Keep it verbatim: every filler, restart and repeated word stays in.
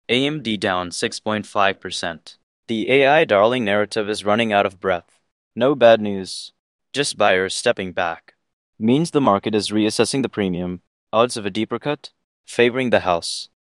A M D down six point five percent. The A I darling narrative is running out of breath. No bad news, just buyers stepping back. Means the market is reassessing the premium, odds of a deeper cut, favoring the house.